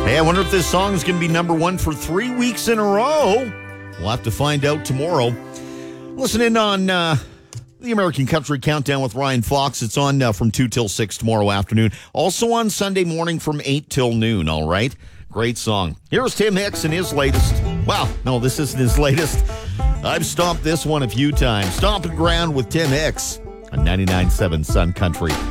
Hey, I wonder if this song is going to be number one for 3 weeks in a row. We'll have to find out tomorrow. Listen in on the American Country Countdown with Ryan Fox. It's on from 2 till 6 tomorrow afternoon. Also on Sunday morning from 8 till noon, all right? Great song. Here's Tim Hicks and his latest. Wow, no, this isn't his latest. I've stomped this one a few times. Stomping Ground with Tim Hicks on 99.7 Sun Country.